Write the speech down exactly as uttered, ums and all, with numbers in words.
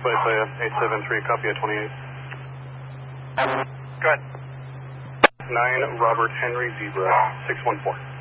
Isaiah eight seven three, copy at twenty-eight. Go ahead. nine Robert Henry Zebra six one four.